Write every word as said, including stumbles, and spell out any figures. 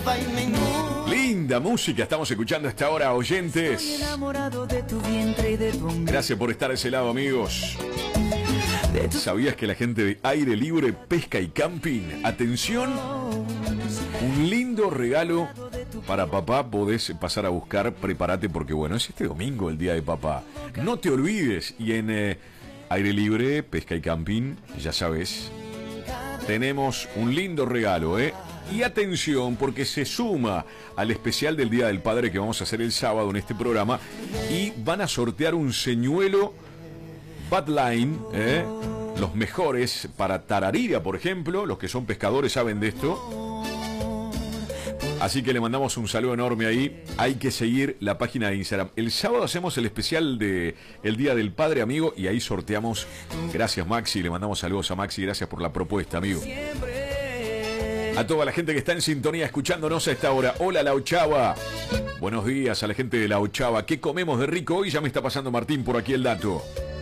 Linda música estamos escuchando a esta hora, oyentes. Gracias por estar a ese lado, amigos. ¿Sabías que la gente de Aire Libre, Pesca y Camping, atención, un lindo regalo para papá podés pasar a buscar? Prepárate porque bueno, es este domingo el día de papá. No te olvides. Y en eh, Aire Libre, Pesca y Camping, ya sabes, tenemos un lindo regalo, ¿eh? Y atención, porque se suma al especial del Día del Padre que vamos a hacer el sábado en este programa. Y van a sortear un señuelo Badline, ¿eh? Los mejores para tararira, por ejemplo. Los que son pescadores saben de esto. Así que le mandamos un saludo enorme ahí. Hay que seguir la página de Instagram. El sábado hacemos el especial de el Día del Padre, amigo, y ahí sorteamos. Gracias, Maxi. Le mandamos saludos a Maxi. Gracias por la propuesta, amigo. A toda la gente que está en sintonía escuchándonos a esta hora. Hola, La Ochava. Buenos días a la gente de La Ochava. ¿Qué comemos de rico hoy? Ya me está pasando Martín por aquí el dato.